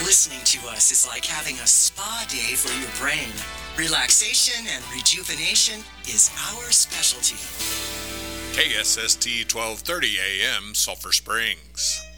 Listening to us is like having a spa day for your brain. Relaxation and rejuvenation is our specialty. KSST 1230 AM, Sulphur Springs.